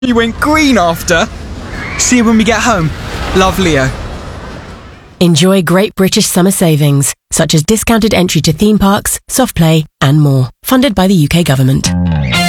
You went green after. See you when we get home. Love, Leo. Enjoy great British summer savings, such as discounted entry to theme parks, soft play, and more. Funded by the UK government.